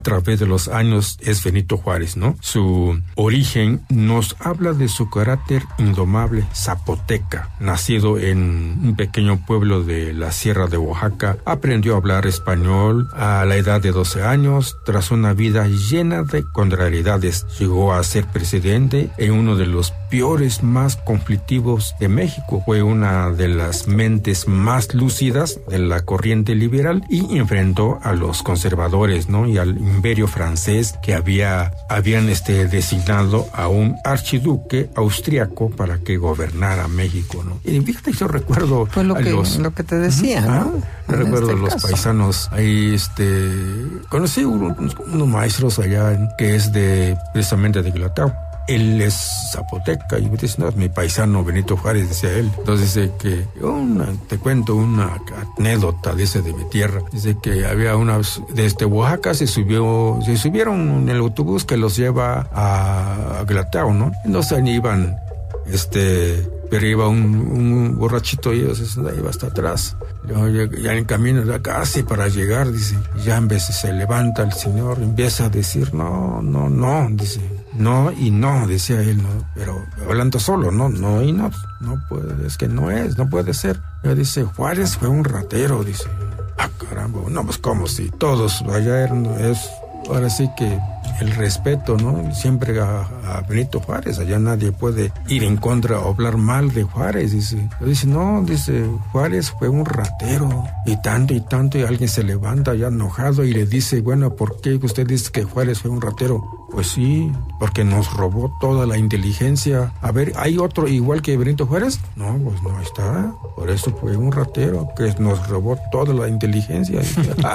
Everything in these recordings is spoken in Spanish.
a través de los años es Benito Juárez, ¿no? Su origen nos habla de su carácter indomable zapoteca. Nacido en un pequeño pueblo de la Sierra de Oaxaca, aprendió a hablar español a la edad de 12 años. Tras una vida llena de contrariedades, llegó a ser presidente en uno de los peores, más conflictivos de México. Fue una de las mentes más lúcidas de la corriente liberal y enfrentó a los conservadores, ¿no? Y al imperio francés que habían designado a un archiduque austriaco para que gobernara México, ¿no? Y fíjate, yo recuerdo pues lo que te decía, ¿no? Recuerdo los paisanos ahí, conocí unos maestros allá que es precisamente de Guilatao. Él es zapoteca y me dice, no, es mi paisano Benito Juárez, decía él. Entonces dice que, te cuento una anécdota de mi tierra. Dice que había desde Oaxaca se subieron en el autobús que los lleva a Guilatao, ¿no? Entonces iban, pero iba un borrachito y iba hasta atrás. Ya en camino, casi para llegar, dice, ya en vez se levanta el señor, empieza a decir, no, dice, no y no, decía él, no, pero hablando solo, no y no puede, es que no puede ser. Ya dice, Juárez fue un ratero, dice, caramba, no, pues como si todos allá ahora sí que el respeto, ¿no? Siempre a Benito Juárez, allá nadie puede ir en contra o hablar mal de Juárez, dice. No, dice, Juárez fue un ratero, y tanto, y alguien se levanta ya enojado y le dice, bueno, ¿por qué usted dice que Juárez fue un ratero? Pues sí, porque nos robó toda la inteligencia. A ver, ¿hay otro igual que Benito Juárez? No, pues no está. Por eso fue un ratero que nos robó toda la inteligencia.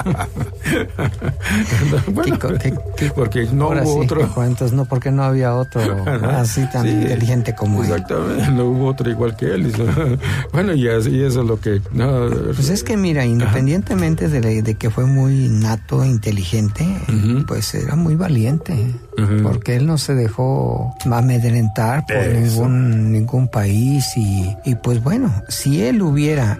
Bueno, porque no ahora hubo sí, otro. Entonces, no, porque no había otro así tan inteligente como él. Exactamente, no hubo otro igual que él. Bueno, y eso es lo que... No, pues es que mira, independientemente de que fue muy nato, inteligente, pues era muy valiente. Porque él no se dejó amedrentar por ningún país y pues bueno, si él hubiera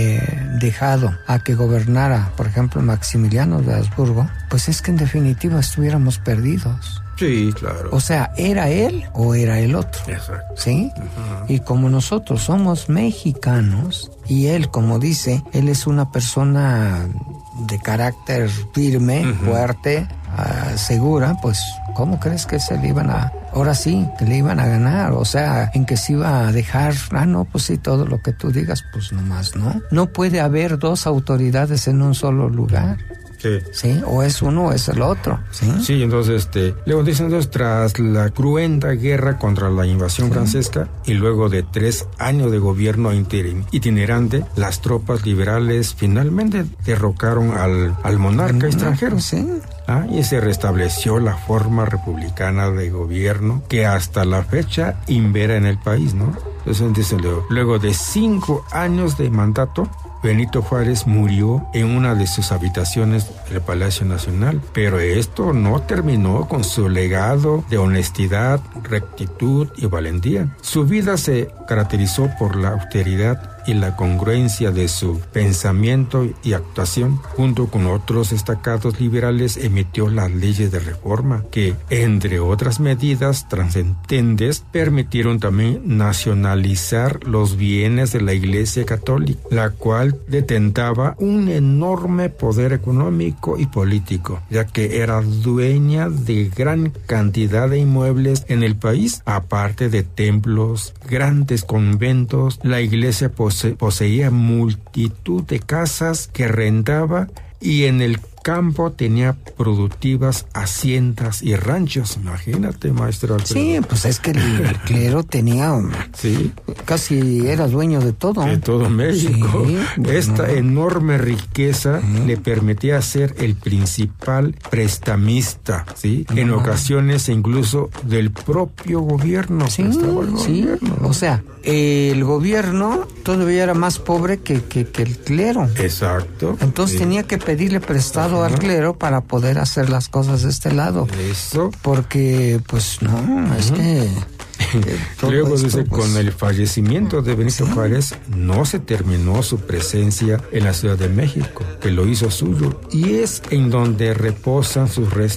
dejado a que gobernara, por ejemplo, Maximiliano de Habsburgo, pues es que en definitiva estuviéramos perdidos. Sí, claro. O sea, ¿era él o era el otro? Exacto. ¿Sí? Y como nosotros somos mexicanos y él, como dice, él es una persona de carácter firme, fuerte, segura, pues ¿cómo crees que se le iban a... Ahora sí, que le iban a ganar? O sea, en que se iba a dejar... no, pues sí, todo lo que tú digas, pues nomás, ¿no? No puede haber dos autoridades en un solo lugar. Sí, o es uno o es el otro. Sí, entonces, luego dicen, tras la cruenta guerra contra la invasión francesa y luego de 3 años de gobierno itinerante, las tropas liberales finalmente derrocaron al monarca extranjero. Y se restableció la forma republicana de gobierno que hasta la fecha impera en el país, ¿no? Entonces, dicen, luego de 5 años de mandato, Benito Juárez murió en una de sus habitaciones del Palacio Nacional, pero esto no terminó con su legado de honestidad, rectitud y valentía. Su vida se caracterizó por la austeridad y la congruencia de su pensamiento y actuación. Junto con otros destacados liberales, emitió las leyes de reforma que, entre otras medidas trascendentes, permitieron también nacionalizar los bienes de la Iglesia Católica, la cual detentaba un enorme poder económico y político, ya que era dueña de gran cantidad de inmuebles en el país, aparte de templos, grandes conventos. La Iglesia poseía multitud de casas que rentaba y en el campo tenía productivas haciendas y ranchos. Imagínate, maestro Alfredo. Sí, pues es que el clero tenía... casi era dueño de todo. De todo México. Esta enorme riqueza le permitía ser el principal prestamista, en ocasiones incluso del propio gobierno. Gobierno, ¿no? O sea, el gobierno todavía era más pobre que el clero. Exacto. Entonces tenía que pedirle prestado al clero para poder hacer las cosas de este lado. Eso. Porque, pues, no, es que... Luego dice, con el fallecimiento de Benito Juárez, no se terminó su presencia en la Ciudad de México, que lo hizo suyo, y es en donde reposan sus restos